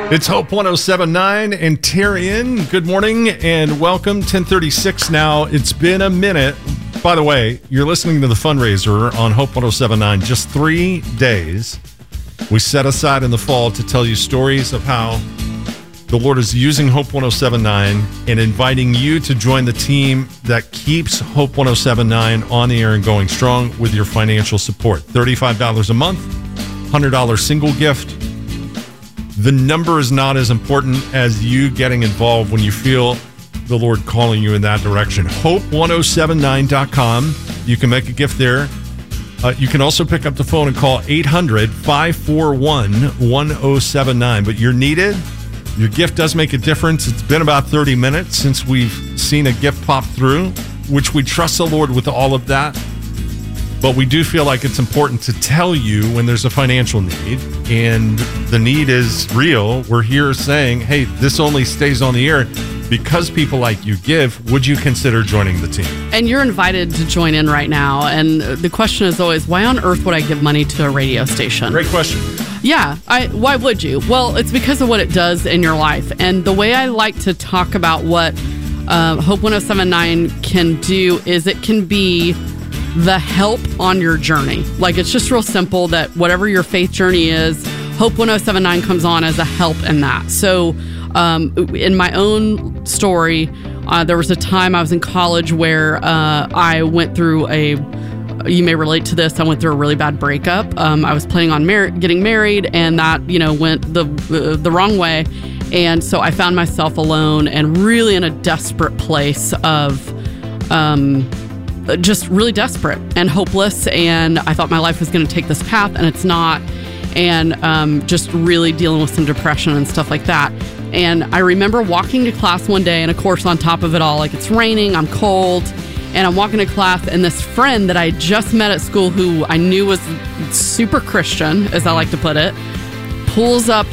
It's Hope 107.9 and Terrian. Good morning and welcome. 10:36 now. It's been a minute. By the way, you're listening to the fundraiser on Hope 107.9. Just 3 days we set aside in the fall to tell you stories of how the Lord is using Hope 107.9 and inviting you to join the team that keeps Hope 107.9 on the air and going strong with your financial support. $35 a month, $100 single gift. The number is not as important as you getting involved when you feel the Lord calling you in that direction. Hope1079.com. You can make a gift there. You can also pick up the phone and call 800-541-1079. But you're needed. Your gift does make a difference. It's been about 30 minutes since we've seen a gift pop through, which we trust the Lord with all of that. But we do feel like it's important to tell you when there's a financial need and the need is real. We're here saying, hey, this only stays on the air because people like you give. Would you consider joining the team? And you're invited to join in right now. And the question is always, why on earth would I give money to a radio station? Great question. Yeah. Why would you? Well, it's because of what it does in your life. And the way I like to talk about what Hope 107.9 can do is it can be the help on your journey. Like, it's just real simple that whatever your faith journey is, Hope 107.9 comes on as a help in that. So in my own story, there was a time I was in college where I went through you may relate to this, I went through a really bad breakup. I was planning on getting married, and that, went the wrong way. And so I found myself alone and really in a desperate place of just really desperate and hopeless, and I thought my life was going to take this path, and it's not, and just really dealing with some depression and stuff like that. And I remember walking to class one day, and of course on top of it all, like, it's raining, I'm cold, and I'm walking to class, and this friend that I just met at school who I knew was super Christian, as I like to put it, pulls up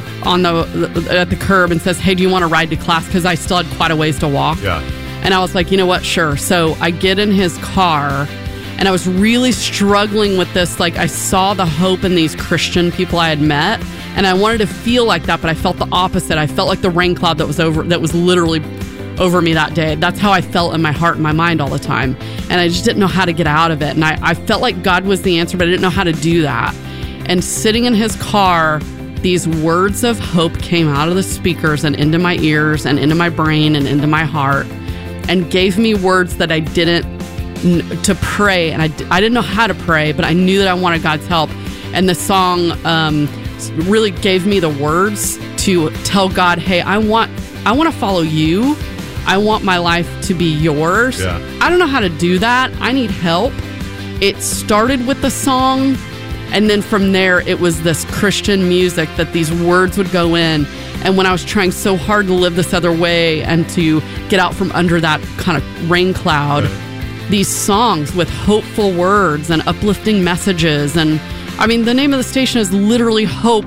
at the curb and says, hey, do you want to ride to class? Because I still had quite a ways to walk. Yeah. And I was like, you know what? Sure. So I get in his car, and I was really struggling with this. Like, I saw the hope in these Christian people I had met, and I wanted to feel like that, but I felt the opposite. I felt like the rain cloud that was literally over me that day. That's how I felt in my heart and my mind all the time. And I just didn't know how to get out of it. And I felt like God was the answer, but I didn't know how to do that. And sitting in his car, these words of hope came out of the speakers and into my ears and into my brain and into my heart, and gave me words that I didn't to pray, and I didn't know how to pray, but I knew that I wanted God's help. And the song really gave me the words to tell God, hey, I want to follow you. I want my life to be yours. Yeah. I don't know how to do that. I need help. It started with the song, and then from there it was this Christian music that these words would go in. And when I was trying so hard to live this other way and to get out from under that kind of rain cloud, these songs with hopeful words and uplifting messages. And I mean, the name of the station is literally Hope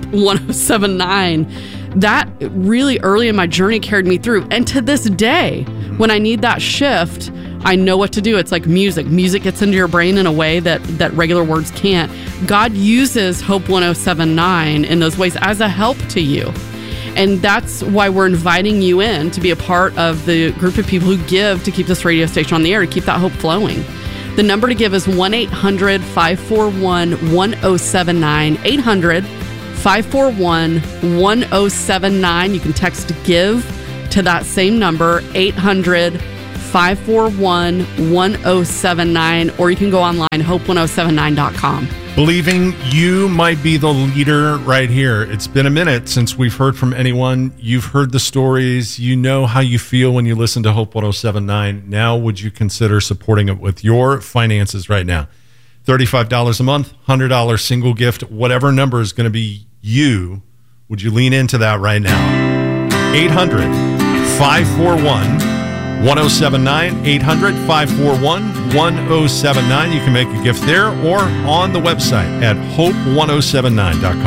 107.9. That really early in my journey carried me through. And to this day, when I need that shift, I know what to do. It's like music. Music gets into your brain in a way that regular words can't. God uses Hope 107.9 in those ways as a help to you. And that's why we're inviting you in to be a part of the group of people who give to keep this radio station on the air, to keep that hope flowing. The number to give is 1-800-541-1079, 800-541-1079. You can text GIVE to that same number, 800-541-1079, or you can go online, hope1079.com. Believing you might be the leader right here. It's been a minute since we've heard from anyone. You've heard the stories. You know how you feel when you listen to Hope 107.9. Now, would you consider supporting it with your finances right now? $35 a month, $100 single gift, whatever number is going to be you. Would you lean into that right now? 800-541-1079, 800-541-1079. You can make a gift there or on the website at hope1079.com.